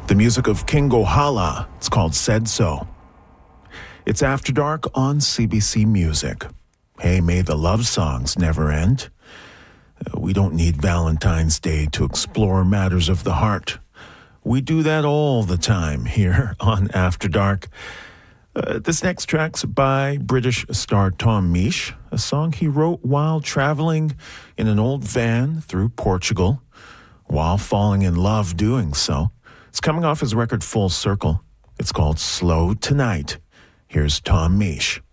The music of King Gohala. It's called Said So. It's After Dark on CBC Music. Hey, may the love songs never end. We don't need Valentine's Day to explore matters of the heart. We do that all the time here on After Dark. This next track's by British star Tom Misch, a song he wrote while traveling in an old van through Portugal, while falling in love doing so. It's coming off his record Full Circle. It's called Slow Tonight. Here's Tom Misch.